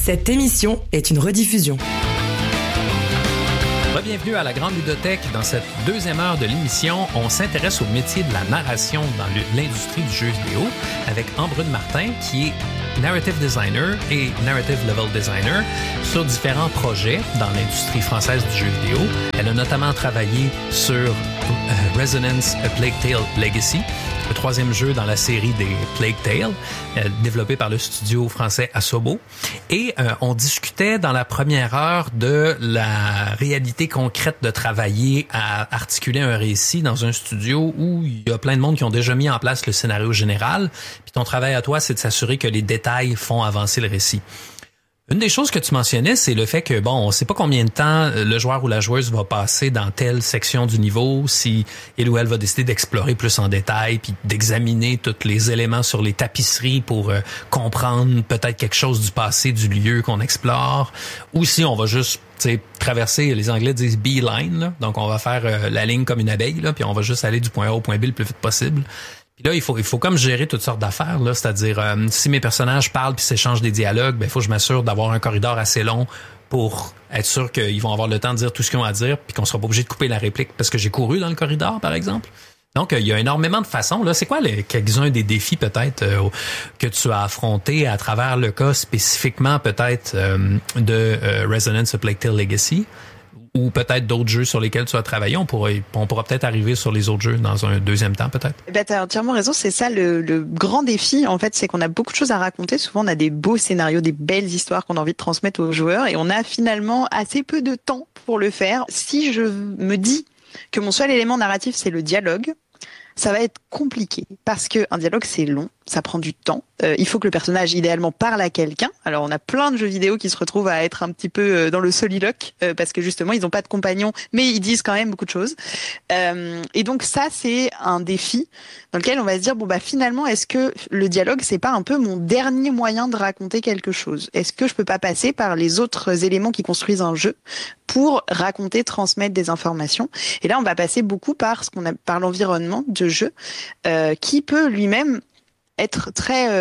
Cette émission est une rediffusion. Bienvenue à la Grande Ludothèque. Dans cette deuxième heure de l'émission, on s'intéresse au métier de la narration dans l'industrie du jeu vidéo avec Ambrune Martin, qui est narrative designer et narrative level designer sur différents projets dans l'industrie française du jeu vidéo. Elle a notamment travaillé sur Resonance A Plague Tale Legacy, le troisième jeu dans la série des Plague Tale, développé par le studio français Asobo. Et on discutait dans la première heure de la réalité concrète de travailler à articuler un récit dans un studio où il y a plein de monde qui ont déjà mis en place le scénario général. Puis ton travail à toi, c'est de s'assurer que les détails font avancer le récit. Une des choses que tu mentionnais, c'est le fait que, on sait pas combien de temps le joueur ou la joueuse va passer dans telle section du niveau, si il ou elle va décider d'explorer plus en détail, puis d'examiner tous les éléments sur les tapisseries pour comprendre peut-être quelque chose du passé du lieu qu'on explore, ou si on va juste traverser, les Anglais disent beeline, là. Donc on va faire la ligne comme une abeille, là, puis on va juste aller du point A au point B le plus vite possible. Puis là, il faut comme gérer toutes sortes d'affaires, là. C'est-à-dire, si mes personnages parlent puis s'échangent des dialogues, il faut que je m'assure d'avoir un corridor assez long pour être sûr qu'ils vont avoir le temps de dire tout ce qu'ils ont à dire puis qu'on sera pas obligé de couper la réplique parce que j'ai couru dans le corridor, par exemple. Donc, il y a énormément de façons, là. C'est quoi quelques-uns des défis, peut-être, que tu as affrontés à travers le cas spécifiquement, peut-être, de Resonance A Plague Tale Legacy? Ou peut-être d'autres jeux sur lesquels tu as travaillé. On pourra peut-être arriver sur les autres jeux dans un deuxième temps, peut-être. T'as entièrement raison. C'est ça le grand défi, en fait, c'est qu'on a beaucoup de choses à raconter. Souvent, on a des beaux scénarios, des belles histoires qu'on a envie de transmettre aux joueurs et on a finalement assez peu de temps pour le faire. Si je me dis que mon seul élément narratif, c'est le dialogue, ça va être compliqué parce que un dialogue, c'est long, ça prend du temps. Il faut que le personnage, idéalement, parle à quelqu'un. Alors, on a plein de jeux vidéo qui se retrouvent à être un petit peu dans le soliloque parce que justement, ils n'ont pas de compagnon, mais ils disent quand même beaucoup de choses. Et donc, ça, c'est un défi dans lequel on va se dire, finalement, est-ce que le dialogue, c'est pas un peu mon dernier moyen de raconter quelque chose? Est-ce que je peux pas passer par les autres éléments qui construisent un jeu pour raconter, transmettre des informations? Et là, on va passer beaucoup par par l'environnement de jeu qui peut lui-même être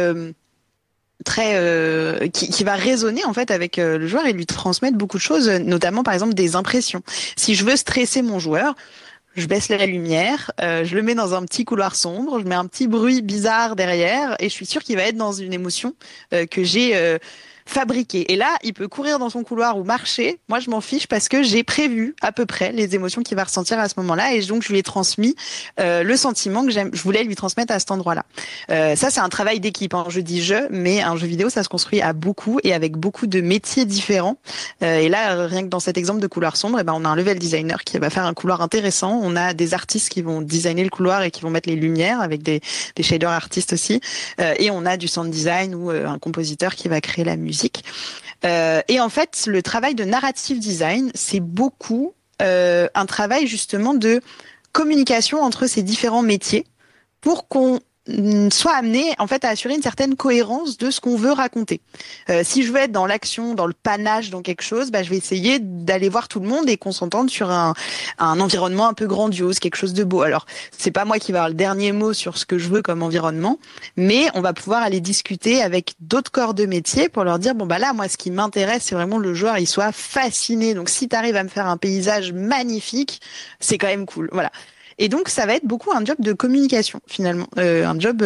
qui va résonner en fait avec le joueur et lui transmettre beaucoup de choses, notamment par exemple des impressions. Si je veux stresser mon joueur, je baisse la lumière, je le mets dans un petit couloir sombre, je mets un petit bruit bizarre derrière et je suis sûre qu'il va être dans une émotion que j'ai fabriqué. Et là, il peut courir dans son couloir ou marcher. Moi, je m'en fiche parce que j'ai prévu à peu près les émotions qu'il va ressentir à ce moment-là et donc je lui ai transmis le sentiment que je voulais lui transmettre à cet endroit-là. Ça, c'est un travail d'équipe. Hein. Je dis mais un jeu vidéo, ça se construit à beaucoup et avec beaucoup de métiers différents. Et là, rien que dans cet exemple de couloir sombre, on a un level designer qui va faire un couloir intéressant. On a des artistes qui vont designer le couloir et qui vont mettre les lumières avec des shaders artistes aussi. Et on a du sound design ou un compositeur qui va créer la musique. Et en fait, le travail de narrative design, c'est beaucoup un travail justement de communication entre ces différents métiers pour qu'on soit amené en fait à assurer une certaine cohérence de ce qu'on veut raconter. Si je veux être dans l'action, dans le panache, dans quelque chose, je vais essayer d'aller voir tout le monde et qu'on s'entende sur un environnement un peu grandiose, quelque chose de beau. Alors, c'est pas moi qui va avoir le dernier mot sur ce que je veux comme environnement, mais on va pouvoir aller discuter avec d'autres corps de métier pour leur dire là, moi, ce qui m'intéresse, c'est vraiment le joueur, il soit fasciné. Donc, si t'arrives à me faire un paysage magnifique, c'est quand même cool. Voilà. Et donc, ça va être beaucoup un job de communication, finalement. Un job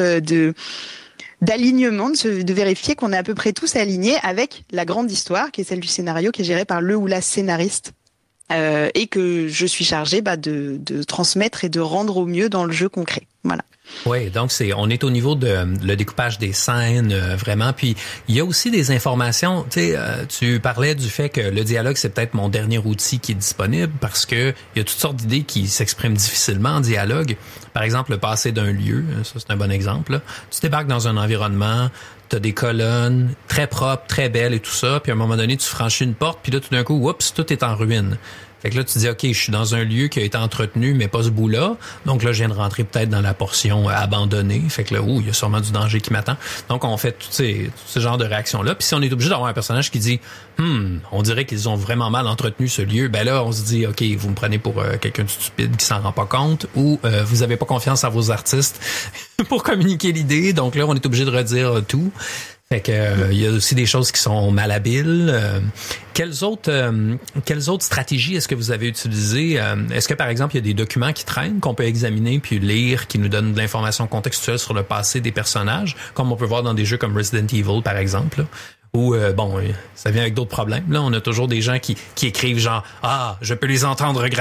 d'alignement, de vérifier qu'on est à peu près tous alignés avec la grande histoire, qui est celle du scénario, qui est gérée par le ou la scénariste, et que je suis chargée de transmettre et de rendre au mieux dans le jeu concret. Voilà. Oui, donc on est au niveau de le découpage des scènes, vraiment. Puis il y a aussi des informations. Tu parlais du fait que le dialogue, c'est peut-être mon dernier outil qui est disponible parce que il y a toutes sortes d'idées qui s'expriment difficilement en dialogue. Par exemple, le passé d'un lieu, ça c'est un bon exemple. Là. Tu débarques dans un environnement, t'as des colonnes très propres, très belles et tout ça, puis à un moment donné, tu franchis une porte, puis là, tout d'un coup, oups, tout est en ruine. Fait que là, tu dis, OK, je suis dans un lieu qui a été entretenu, mais pas ce bout-là. Donc là, je viens de rentrer peut-être dans la portion abandonnée. Fait que là, il y a sûrement du danger qui m'attend. Donc, on fait tout ce genre de réactions-là. Puis si on est obligé d'avoir un personnage qui dit, on dirait qu'ils ont vraiment mal entretenu ce lieu, là, on se dit, OK, vous me prenez pour quelqu'un de stupide qui s'en rend pas compte, ou vous avez pas confiance à vos artistes pour communiquer l'idée. Donc là, on est obligé de redire tout. Fait que il y a aussi des choses qui sont malhabiles. Quelles autres stratégies est-ce que vous avez utilisées? Est-ce que, par exemple, il y a des documents qui traînent qu'on peut examiner puis lire, qui nous donnent de l'information contextuelle sur le passé des personnages, comme on peut voir dans des jeux comme Resident Evil, par exemple, là? Ou ça vient avec d'autres problèmes. Là, on a toujours des gens qui écrivent genre « Ah, je peux les entendre